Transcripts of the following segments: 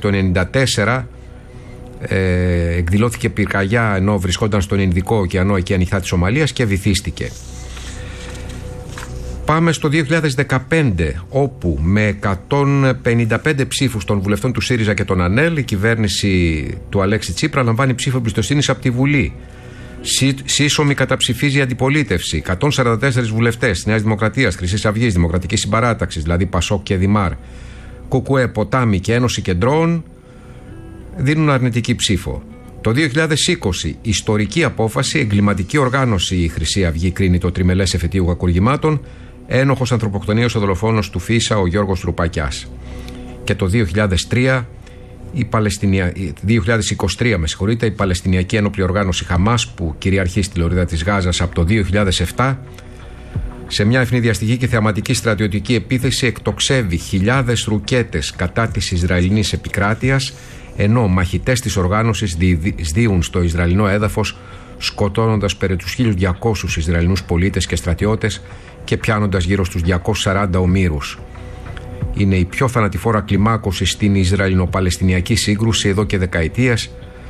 το 1994 εκδηλώθηκε πυρκαγιά ενώ βρισκόταν στον Ινδικό ωκεανό, εκεί ανοιχτά της Σομαλίας, και βυθίστηκε. Πάμε στο 2015, όπου με 155 ψήφους των βουλευτών του ΣΥΡΙΖΑ και των ΑΝΕΛ η κυβέρνηση του Αλέξη Τσίπρα λαμβάνει ψήφο εμπιστοσύνης από τη Βουλή. Σύσσωμη καταψηφίζει η αντιπολίτευση. 144 βουλευτές της Νέας Δημοκρατίας, Χρυσής Αυγής, Δημοκρατικής Συμπαράταξης, δηλαδή Πασόκ και Δημάρ, ΚΚΕ, Ποτάμι και Ένωση Κεντρώων, δίνουν αρνητική ψήφο. Το 2020, ιστορική απόφαση, εγκληματική οργάνωση η Χρυσή Αυγή κρίνει το τριμελές εφετείο κακουργημάτων, ένοχος ανθρωποκτονίας ο δολοφόνος του Φίσα, ο Γιώργος Τρουπακιάς. Και το 2023, 2023 η Παλαιστινιακή Ένοπλη Οργάνωση Χαμάς, που κυριαρχεί στη λωρίδα της Γάζας από το 2007, σε μια ευνηδιαστική και θεαματική στρατιωτική επίθεση εκτοξεύει χιλιάδες ρουκέτες κατά της Ισραηλινής επικράτειας, ενώ μαχητές της οργάνωσης σδίουν στο Ισραηλινό έδαφος, σκοτώνοντας περί τους 1.200 Ισραηλινούς πολίτες και στρατιώτες και πιάνοντας γύρω στους 240 ομήρους. Είναι η πιο θανατηφόρα κλιμάκωση στην Ισραηλινο-Παλαιστινιακή σύγκρουση εδώ και δεκαετίες.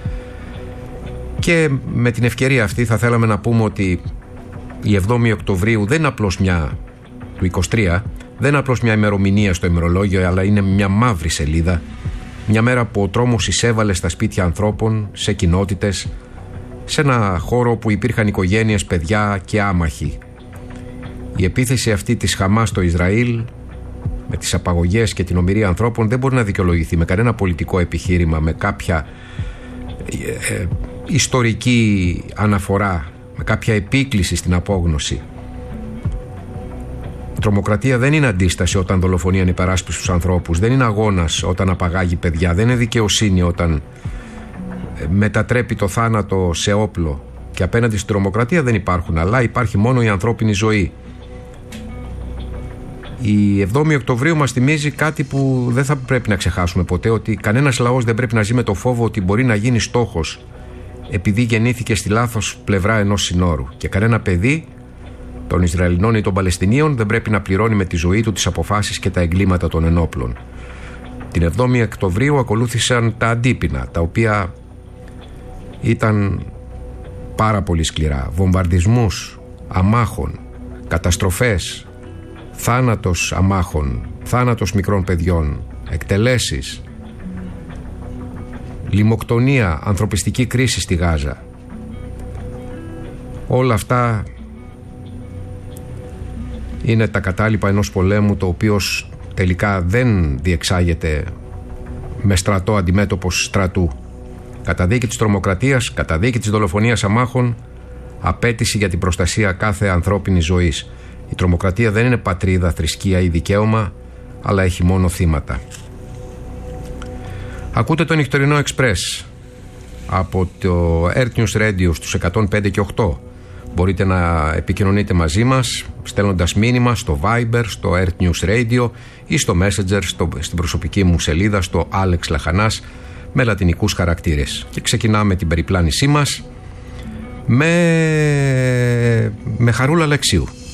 Και με την ευκαιρία αυτή θα θέλαμε να πούμε ότι η 7η Οκτωβρίου δεν είναι απλώς του 23, δεν είναι απλώς μια ημερομηνία στο ημερολόγιο, αλλά είναι μια μαύρη σελίδα. Μια μέρα που ο τρόμος εισέβαλε στα σπίτια ανθρώπων, σε κοινότητες, σε ένα χώρο που υπήρχαν οικογένειες, παιδιά και άμαχοι. Η επίθεση αυτή της Χαμάς στο Ισραήλ, με τις απαγωγές και την ομηρία ανθρώπων, δεν μπορεί να δικαιολογηθεί με κανένα πολιτικό επιχείρημα, με κάποια ιστορική αναφορά, με κάποια επίκληση στην απόγνωση. Η τρομοκρατία δεν είναι αντίσταση όταν δολοφονεί ανυπεράσπιστους ανθρώπους, δεν είναι αγώνας όταν απαγάγει παιδιά, δεν είναι δικαιοσύνη όταν μετατρέπει το θάνατο σε όπλο. Και απέναντι στην τρομοκρατία δεν υπάρχουν, αλλά υπάρχει μόνο η ανθρώπινη ζωή. Η 7η Οκτωβρίου μας θυμίζει κάτι που δεν θα πρέπει να ξεχάσουμε ποτέ, ότι κανένας λαός δεν πρέπει να ζει με το φόβο ότι μπορεί να γίνει στόχος επειδή γεννήθηκε στη λάθος πλευρά ενός συνόρου. Και κανένα παιδί των Ισραηλινών ή των Παλαιστινίων δεν πρέπει να πληρώνει με τη ζωή του τις αποφάσεις και τα εγκλήματα των ενόπλων. Την 7η Οκτωβρίου ακολούθησαν τα αντίπεινα, τα οποία ήταν πάρα πολύ σκληρά. Βομβαρδισμούς αμάχων, καταστροφές, θάνατος αμάχων, θάνατος μικρών παιδιών, εκτελέσεις, λιμοκτονία, ανθρωπιστική κρίση στη Γάζα. Όλα αυτά είναι τα κατάλοιπα ενός πολέμου, το οποίο τελικά δεν διεξάγεται με στρατό αντιμέτωπος στρατού. Καταδίκη της τρομοκρατίας, καταδίκη της δολοφονίας αμάχων, απέτηση για την προστασία κάθε ανθρώπινης ζωής. Η τρομοκρατία δεν είναι πατρίδα, θρησκεία ή δικαίωμα, αλλά έχει μόνο θύματα. Ακούτε το Νυχτερινό Express από το Earth News Radio στους 105 και 8. Μπορείτε να επικοινωνείτε μαζί μας στέλνοντας μήνυμα στο Viber, στο Earth News Radio ή στο Messenger, στην προσωπική μου σελίδα, στο Alex Λαχανάς, με λατινικούς χαρακτήρες. Και ξεκινάμε την περιπλάνησή μας με Χαρούλα Αλεξίου.